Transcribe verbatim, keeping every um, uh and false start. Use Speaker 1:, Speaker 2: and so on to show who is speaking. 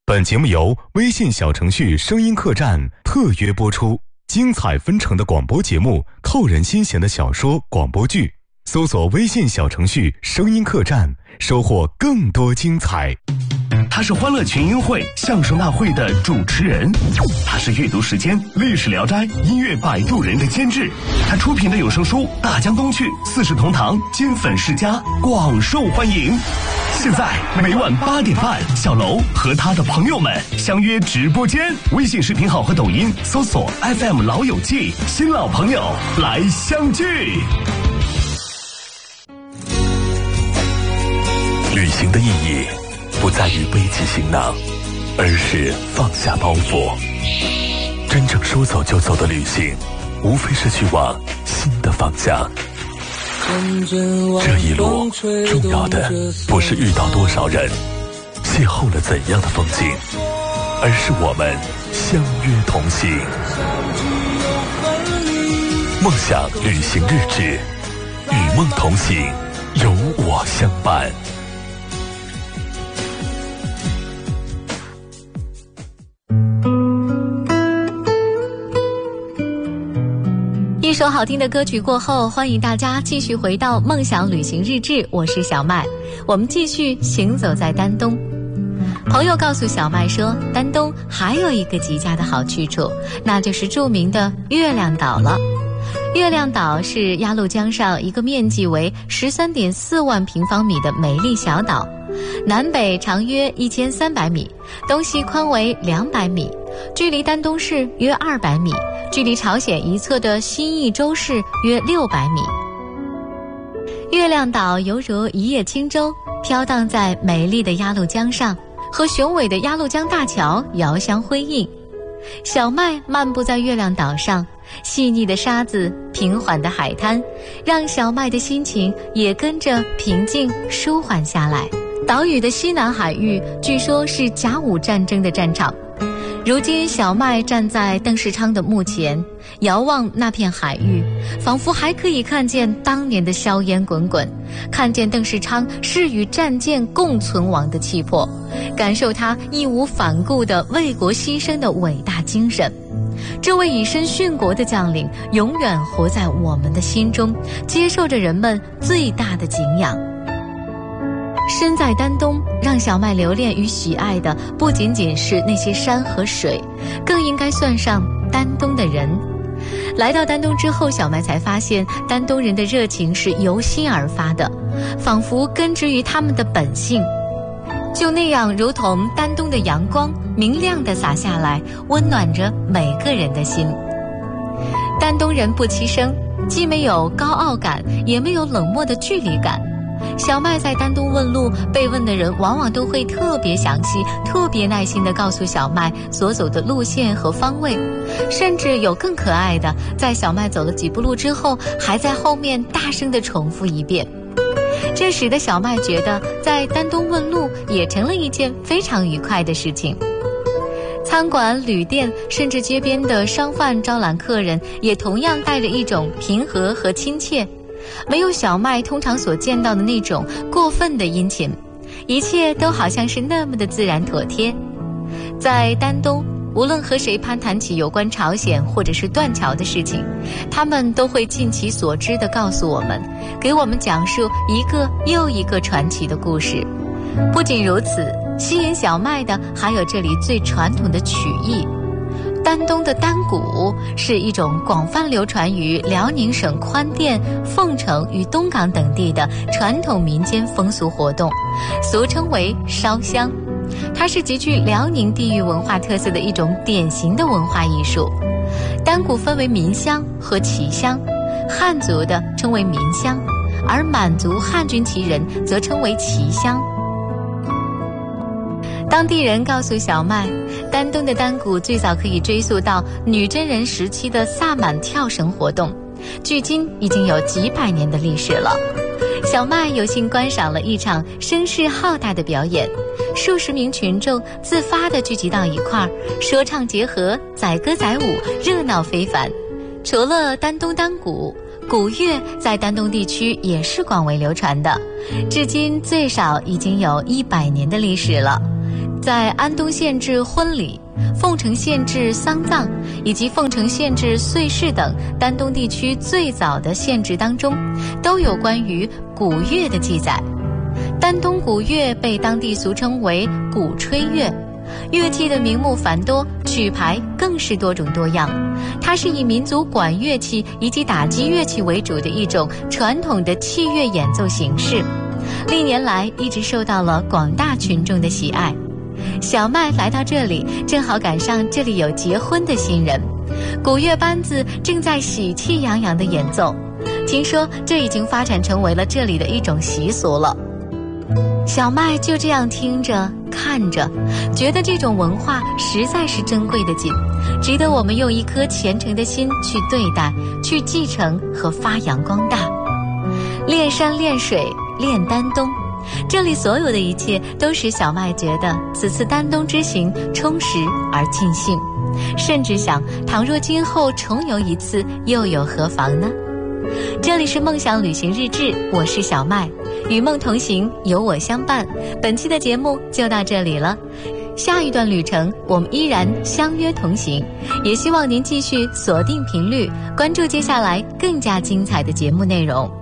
Speaker 1: 本节目由微信小程序声音客栈特约播出，精彩纷呈的广播节目，扣人心弦的小说广播剧，搜索微信小程序声音客栈，收获更多精彩。
Speaker 2: 他是欢乐群英会相声大会的主持人，他是阅读时间历史聊斋音乐摆渡人的监制，他出品的有声书《大江东去》四世同堂金粉世家广受欢迎。现在每晚八点半，小楼和他的朋友们相约直播间，微信视频号和抖音搜索 F M 老友记，新老朋友来相聚。旅行的意义不在于背起行囊，而是放下包袱。真正说走就走的旅行，无非是去往新的方向。这一路重要的不是遇到多少人，邂逅了怎样的风景，而是我们相约同行。梦想旅行日志，与梦同行，有我相伴。
Speaker 3: 一首好听的歌曲过后，欢迎大家继续回到梦想旅行日志，我是小麦，我们继续行走在丹东。朋友告诉小麦说，丹东还有一个极佳的好去处，那就是著名的月亮岛了。月亮岛是鸭绿江上一个面积为 十三点四万平方米的美丽小岛，南北长约一千三百米，东西宽为两百米，距离丹东市约二百米，距离朝鲜一侧的新义州市约六百米。月亮岛犹如一叶轻舟，飘荡在美丽的鸭绿江上，和雄伟的鸭绿江大桥遥相辉映。小麦漫步在月亮岛上，细腻的沙子，平缓的海滩，让小麦的心情也跟着平静舒缓下来。岛屿的西南海域据说是甲午战争的战场。如今小麦站在邓世昌的墓前，遥望那片海域，仿佛还可以看见当年的硝烟滚滚，看见邓世昌誓与战舰共存亡的气魄，感受他义无反顾的为国牺牲的伟大精神。这位以身殉国的将领永远活在我们的心中，接受着人们最大的敬仰。身在丹东，让小麦留恋与喜爱的不仅仅是那些山和水，更应该算上丹东的人。来到丹东之后，小麦才发现丹东人的热情是由心而发的，仿佛根植于他们的本性。就那样如同丹东的阳光，明亮地洒下来，温暖着每个人的心。丹东人不欺生，既没有高傲感，也没有冷漠的距离感。小麦在丹东问路，被问的人往往都会特别详细、特别耐心地告诉小麦所走的路线和方位，甚至有更可爱的，在小麦走了几步路之后，还在后面大声地重复一遍。这使得小麦觉得在丹东问路也成了一件非常愉快的事情。餐馆、旅店，甚至街边的商贩招揽客人，也同样带着一种平和和亲切，没有小麦通常所见到的那种过分的殷勤，一切都好像是那么的自然妥帖。在丹东，无论和谁攀谈起有关朝鲜或者是断桥的事情，他们都会尽其所知地告诉我们，给我们讲述一个又一个传奇的故事。不仅如此，吸引小麦的还有这里最传统的曲艺。丹东的丹鼓是一种广泛流传于辽宁省宽甸、凤城与东港等地的传统民间风俗活动，俗称为烧香。它是极具辽宁地域文化特色的一种典型的文化艺术。丹鼓分为民乡和旗乡，汉族的称为民乡，而满族汉军旗人则称为旗乡。当地人告诉小麦，丹东的丹鼓最早可以追溯到女真人时期的萨满跳绳活动，距今已经有几百年的历史了。小麦有幸观赏了一场声势浩大的表演，数十名群众自发地聚集到一块儿，说唱结合，载歌载舞，热闹非凡。除了丹东丹鼓，鼓乐在丹东地区也是广为流传的，至今最少已经有一百年的历史了。 在安东县制婚礼、凤城县制丧葬以及凤城县制岁事等丹东地区最早的县制当中，都有关于鼓乐的记载。丹东鼓乐被当地俗称为鼓吹乐，乐器的名目繁多，曲牌更是多种多样。它是以民族管乐器以及打击乐器为主的一种传统的器乐演奏形式，历年来一直受到了广大群众的喜爱。小麦来到这里，正好赶上这里有结婚的新人，鼓乐班子正在喜气洋洋地演奏。听说这已经发展成为了这里的一种习俗了。小麦就这样听着看着，觉得这种文化实在是珍贵的紧，值得我们用一颗虔诚的心去对待，去继承和发扬光大。练山练水练丹东，这里所有的一切都使小麦觉得此次丹东之行充实而尽兴，甚至想倘若今后重游一次又有何妨呢？这里是梦想旅行日志，我是小麦，与梦同行，有我相伴。本期的节目就到这里了，下一段旅程我们依然相约同行，也希望您继续锁定频率，关注接下来更加精彩的节目内容。